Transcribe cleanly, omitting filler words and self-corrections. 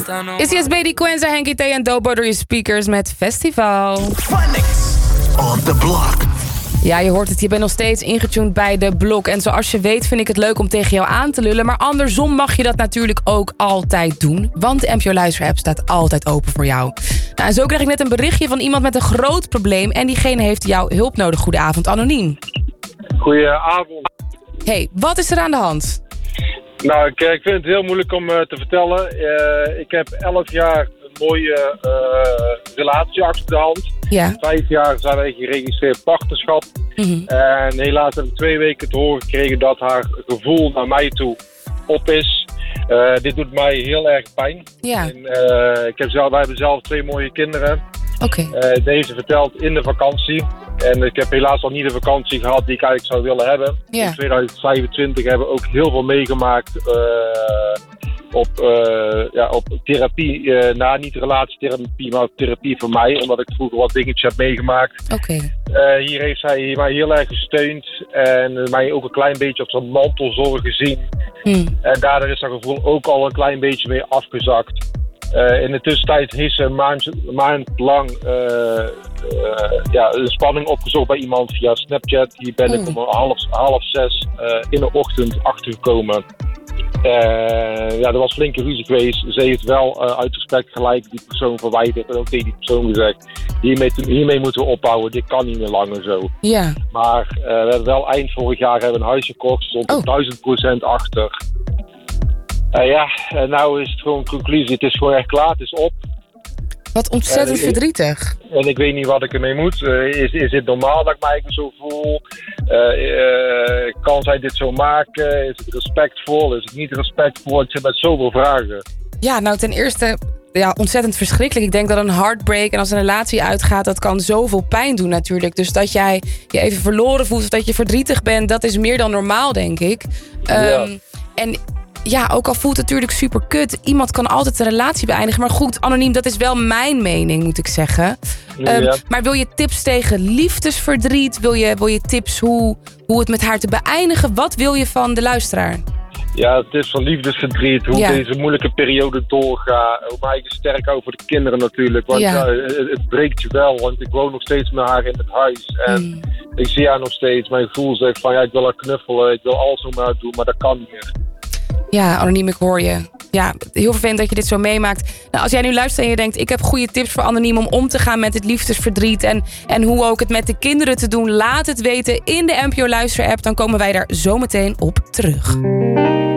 Is YSB, die Quenza, Henky T en Dobo door je speakers met Festival. Phonics on the block. Ja, je hoort het, je bent nog steeds ingetuned bij de blok. En zoals je weet vind ik het leuk om tegen jou aan te lullen. Maar andersom mag je dat natuurlijk ook altijd doen. Want de NPO Luister-app staat altijd open voor jou. Nou, en zo kreeg ik net een berichtje van iemand met een groot probleem. En diegene heeft jouw hulp nodig. Goedenavond, anoniem. Goedenavond. Hey, wat is er aan de hand? Nou, ik vind het heel moeilijk om te vertellen. Ik heb 11 jaar een mooie relatie achter de hand. Ja. 5 jaar zijn wij geregistreerd partnerschap. Mm-hmm. En helaas heb ik 2 weken te horen gekregen dat haar gevoel naar mij toe op is. Dit doet mij heel erg pijn. Ja. En, wij hebben zelf 2 mooie kinderen. Oké. Deze vertelt in de vakantie. En ik heb helaas al niet de vakantie gehad die ik eigenlijk zou willen hebben. Ja. In 2025 hebben we ook heel veel meegemaakt op therapie. Niet relatietherapie, maar therapie voor mij. Omdat ik vroeger wat dingetjes heb meegemaakt. Oké. Hier heeft zij mij heel erg gesteund. En mij ook een klein beetje op zijn mantelzorg gezien. En daardoor is dat gevoel ook al een klein beetje mee afgezakt. In de tussentijd heeft ze een maand lang een spanning opgezocht bij iemand via Snapchat. Hier ben ik om half 6 in de ochtend achtergekomen. Er was flinke ruzie geweest. Ze heeft wel uit respect gelijk die persoon verwijderd en ook tegen die persoon gezegd: hiermee moeten we ophouden, dit kan niet meer langer zo. Ja. Maar we hebben wel eind vorig jaar een huis gekocht, stond er 1000% achter. En nou is het gewoon een conclusie. Het is gewoon echt klaar, het is op. Wat ontzettend verdrietig. En ik weet niet wat ik ermee moet. Is dit normaal dat ik mij zo voel? Kan zij dit zo maken? Is het respectvol? Is het niet respectvol? Ik zit met zoveel vragen. Ja, nou ten eerste, ontzettend verschrikkelijk. Ik denk dat een heartbreak en als een relatie uitgaat, dat kan zoveel pijn doen natuurlijk. Dus dat jij je even verloren voelt of dat je verdrietig bent, dat is meer dan normaal, denk ik. En ja, ook al voelt het natuurlijk super kut. Iemand kan altijd een relatie beëindigen. Maar goed, anoniem, dat is wel mijn mening, moet ik zeggen. Maar wil je tips tegen liefdesverdriet? Wil je tips hoe het met haar te beëindigen? Wat wil je van de luisteraar? Ja, tips van liefdesverdriet. Hoe deze moeilijke periode doorgaat. Hoe mij sterk hou voor de kinderen natuurlijk. Want het breekt je wel. Want ik woon nog steeds met haar in het huis. En ik zie haar nog steeds. Mijn gevoel zegt van ik wil haar knuffelen. Ik wil alles nog maar doen. Maar dat kan niet meer. Ja, anoniem, ik hoor je. Ja, heel vervelend dat je dit zo meemaakt. Nou, als jij nu luistert en je denkt, ik heb goede tips voor anoniem om om te gaan met het liefdesverdriet en hoe ook het met de kinderen te doen, laat het weten in de NPO Luister-app. Dan komen wij daar zo meteen op terug.